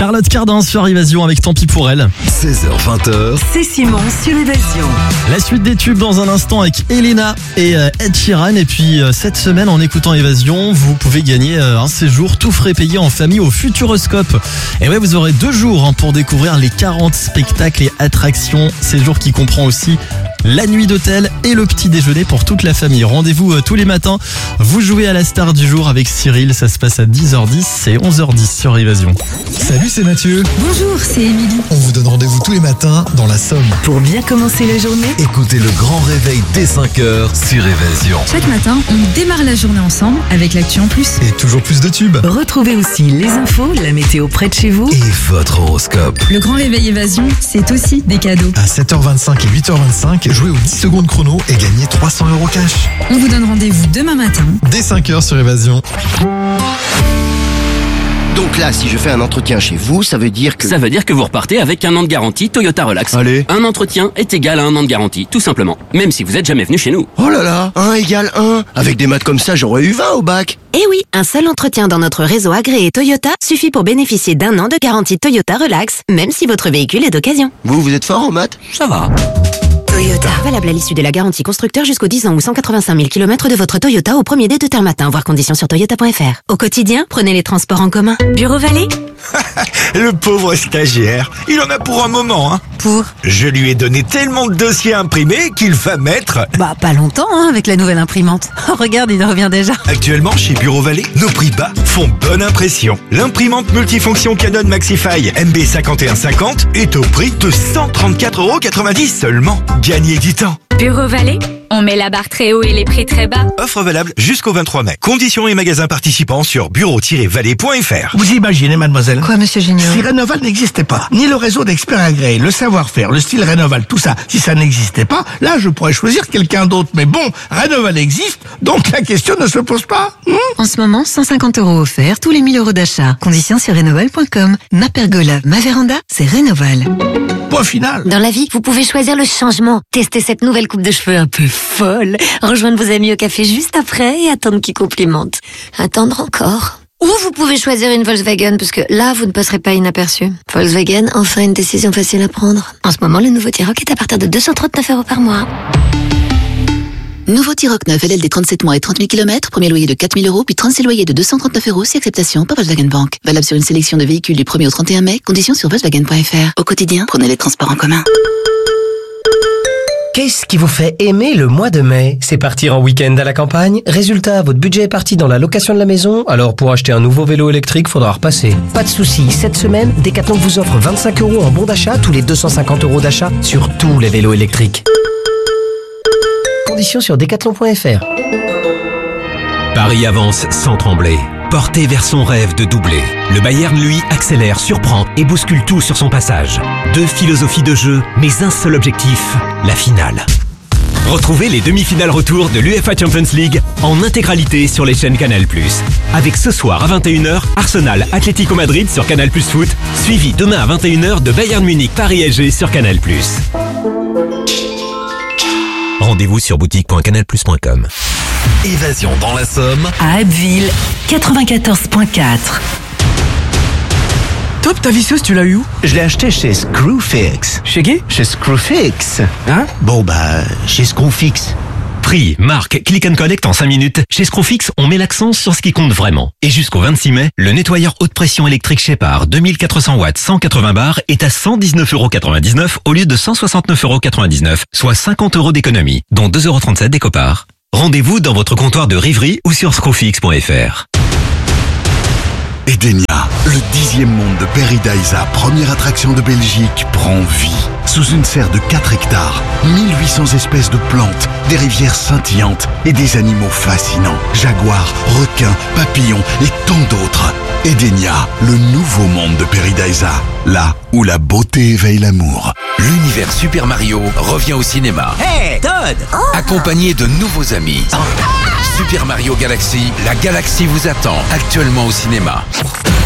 Charlotte Cardin sur Évasion avec Tant pis pour elle. 16h-20h, C'est Simon sur Évasion. La suite des tubes dans un instant avec Elena et Ed Sheeran. Et puis cette semaine, en écoutant Évasion, vous pouvez gagner un séjour tout frais payé en famille au Futuroscope. Et ouais, vous aurez 2 jours pour découvrir les 40 spectacles et attractions. Séjour qui comprend aussi la nuit d'hôtel et le petit déjeuner pour toute la famille. Rendez-vous tous les matins. Vous jouez à la star du jour avec Cyril. Ça se passe à 10h10 et 11h10 sur Évasion. Salut, c'est Mathieu. Bonjour, c'est Émilie. On vous donne rendez-vous tous les matins dans la Somme. Pour bien commencer la journée, écoutez le grand réveil dès 5h sur Évasion. Chaque matin, on démarre la journée ensemble avec l'actu en plus. Et toujours plus de tubes. retrouvez aussi les infos, la météo près de chez vous. Et votre horoscope. Le grand réveil Évasion, c'est aussi des cadeaux. À 7h25 et 8h25, jouez aux 10 secondes chrono et gagnez 300 € cash. On vous donne rendez-vous demain matin. Dès 5h sur Évasion. Donc là, si je fais un entretien chez vous, ça veut dire que... Ça veut dire que vous repartez avec 1 an de garantie Toyota Relax. Allez. Un entretien est égal à 1 an de garantie, tout simplement. Même si vous êtes jamais venu chez nous. Oh là là, 1 égale 1. Avec des maths comme ça, j'aurais eu 20 au bac. Eh oui, un seul entretien dans notre réseau agréé Toyota suffit pour bénéficier d'1 an de garantie Toyota Relax, même si votre véhicule est d'occasion. Vous êtes fort en maths? Ça va. Toyota. Valable à l'issue de la garantie constructeur jusqu'aux 10 ans ou 185 000 km de votre Toyota au premier dès 2h matin, voir conditions sur toyota.fr. Au quotidien, prenez les transports en commun. Bureau Vallée. Le pauvre stagiaire, il en a pour un moment, hein. Pour Je lui ai donné tellement de dossiers imprimés qu'il va mettre... Bah, pas longtemps, avec la nouvelle imprimante. Regarde, il revient déjà. Actuellement, chez Bureau Vallée, nos prix bas font bonne impression. L'imprimante multifonction Canon Maxify MB5150 est au prix de 134,90 € seulement. Gagnez du temps. Bureau Vallée, on met la barre très haut et les prix très bas. Offre valable jusqu'au 23 mai. Conditions et magasins participants sur bureau-vallée.fr. Vous imaginez, mademoiselle, Quoi, monsieur Géniaux? si Rénoval n'existait pas, ni le réseau d'experts agréés, le savoir-faire, le style Rénoval, tout ça, si ça n'existait pas, là, je pourrais choisir quelqu'un d'autre. Mais bon, Rénoval existe, donc la question ne se pose pas. En ce moment, 150 € offerts, tous les 1 000 € d'achat. Conditions sur Rénoval.com. Ma pergola, ma véranda, c'est Rénoval. Point final. Dans la vie, vous pouvez choisir le changement. Testez cette nouvelle coupe de cheveux un peu folle. Rejoindre vos amis au café juste après et attendre qu'ils complimentent. Attendre encore. Ou vous pouvez choisir une Volkswagen, parce que là, vous ne passerez pas inaperçu. Volkswagen, enfin une décision facile à prendre. En ce moment, le nouveau T-Roc est à partir de 239 € par mois. Nouveau T-Roc 9 LLD 37 mois et 30 000 km, premier loyer de 4 000 €, puis 36 loyers de 239 € si acceptation par Volkswagen Bank. Valable sur une sélection de véhicules du 1er au 31 mai, conditions sur Volkswagen.fr. Au quotidien, prenez les transports en commun. Qu'est-ce qui vous fait aimer le mois de mai? C'est partir en week-end à la campagne. Résultat, votre budget est parti dans la location de la maison. Alors pour acheter un nouveau vélo électrique, faudra repasser. Pas de souci, cette semaine, Decathlon vous offre 25 € en bon d'achat tous les 250 € d'achat sur tous les vélos électriques. Conditions sur decathlon.fr. Paris avance sans trembler. Porté vers son rêve de doubler. Le Bayern, lui, accélère, surprend et bouscule tout sur son passage. 2 philosophies de jeu, mais un seul objectif, la finale. Retrouvez les demi-finales retour de l'UEFA Champions League en intégralité sur les chaînes Canal+. Avec ce soir à 21h, Arsenal Atlético Madrid sur Canal+ Foot, suivi demain à 21h de Bayern Munich Paris SG sur Canal+. Rendez-vous sur boutique.canalplus.com. Évasion dans la Somme. À Abbeville, 94.4. Top, ta visseuse, tu l'as eu où? Je l'ai acheté chez Screwfix. Chez qui? Chez Screwfix. Hein? Bon, chez Screwfix. Prix, marque, click and collect en 5 minutes. Chez Screwfix, on met l'accent sur ce qui compte vraiment. Et jusqu'au 26 mai, le nettoyeur haute pression électrique Shepard 2400 watts 180 bars est à 119,99 € au lieu de 169,99 €, soit 50 € d'économie, dont 2,37 € d'éco-part. Rendez-vous dans votre comptoir de Rivry ou sur screwfix.fr. Edenia, le 10e monde de Paradisa, première attraction de Belgique, prend vie. Sous une serre de 4 hectares, 1800 espèces de plantes, des rivières scintillantes et des animaux fascinants. Jaguars, requins, papillons et tant d'autres. Edenia, le nouveau monde de Paradisa, là où la beauté éveille l'amour. L'univers Super Mario revient au cinéma. Hey, Todd! Accompagné de nouveaux amis. Super Mario Galaxy, la galaxie vous attend actuellement au cinéma.